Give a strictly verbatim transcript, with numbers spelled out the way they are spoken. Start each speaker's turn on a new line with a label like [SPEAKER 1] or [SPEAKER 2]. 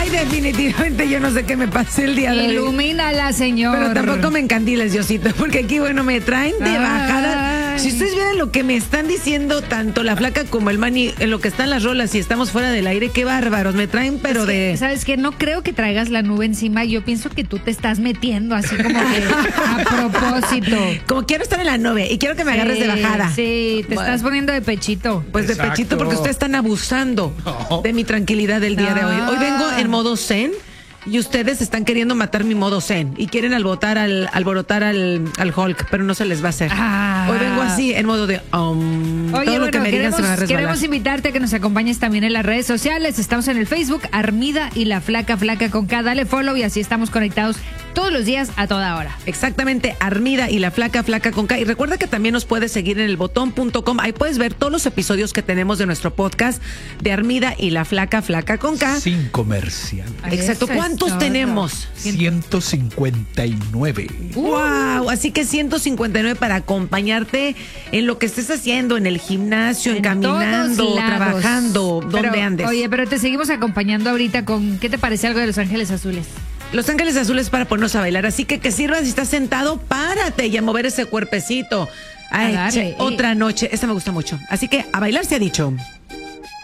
[SPEAKER 1] Ay, definitivamente yo no sé qué me pasé el día de hoy.
[SPEAKER 2] Ilumínala, señor.
[SPEAKER 1] Pero tampoco me encandiles, Diosito, porque aquí, bueno, me traen de
[SPEAKER 2] Ay.
[SPEAKER 1] bajada. Si ustedes vieran lo que me están diciendo tanto la flaca como el Manny, en lo que están las rolas y estamos fuera del aire, qué bárbaros, me traen, pero
[SPEAKER 2] Es que,
[SPEAKER 1] de...
[SPEAKER 2] ¿sabes qué? No creo que traigas la nube encima. Yo pienso que tú te estás metiendo así como que a propósito.
[SPEAKER 1] Como quiero estar en la nube y quiero que me agarres de bajada.
[SPEAKER 2] Sí, te
[SPEAKER 1] Bueno.
[SPEAKER 2] estás poniendo de pechito.
[SPEAKER 1] Pues de
[SPEAKER 3] Exacto.
[SPEAKER 1] pechito, porque ustedes están abusando
[SPEAKER 3] No.
[SPEAKER 1] de mi tranquilidad del día de hoy. Hoy vengo en modo zen y ustedes están queriendo matar mi modo zen y quieren alborotar al, alborotar al, al Hulk, pero no se les va a hacer.
[SPEAKER 2] Ah.
[SPEAKER 1] Hoy vengo así, en modo de... Um,
[SPEAKER 2] Oye,
[SPEAKER 1] todo lo
[SPEAKER 2] bueno,
[SPEAKER 1] que me digan
[SPEAKER 2] queremos,
[SPEAKER 1] se me va a resbalar.
[SPEAKER 2] queremos invitarte a que nos acompañes también en las redes sociales. Estamos en el Facebook, Armida y la Flaca Flaca con K. Dale follow y así estamos conectados todos los días a toda hora.
[SPEAKER 1] Exactamente, Armida y la Flaca Flaca con K. Y recuerda que también nos puedes seguir en el botón punto com. Ahí puedes ver todos los episodios que tenemos de nuestro podcast de Armida y la Flaca Flaca con K.
[SPEAKER 3] Sin comercial.
[SPEAKER 1] Exacto.
[SPEAKER 2] Eso es
[SPEAKER 1] ¿Cuántos
[SPEAKER 2] todo.
[SPEAKER 1] tenemos?
[SPEAKER 3] ciento cincuenta y nueve.
[SPEAKER 1] Wow, así que ciento cincuenta y nueve para acompañarte en lo que estés haciendo, en el gimnasio, en,
[SPEAKER 2] En
[SPEAKER 1] caminando,
[SPEAKER 2] todos lados.
[SPEAKER 1] trabajando, donde
[SPEAKER 2] Pero,
[SPEAKER 1] andes.
[SPEAKER 2] Oye, pero te seguimos acompañando ahorita con, ¿qué te parece algo de Los Ángeles Azules?
[SPEAKER 1] Los Ángeles Azules para ponernos a bailar, así que que sirva si estás sentado, párate y a mover ese cuerpecito. Ay,
[SPEAKER 2] A darle.
[SPEAKER 1] che, otra noche, esta me gusta mucho. Así que a bailar se ha dicho.